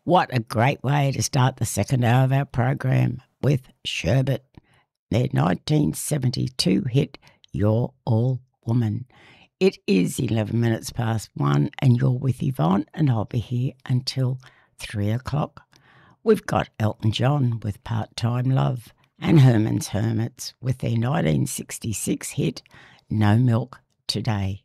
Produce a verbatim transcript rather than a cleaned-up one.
What a great way to start the second hour of our program with Sherbet. Their nineteen seventy-two hit, You're All Woman. It is eleven minutes past one and you're with Yvonne and I'll be here until three o'clock. We've got Elton John with Part-Time Love and Herman's Hermits with their nineteen sixty-six hit, No Milk Today.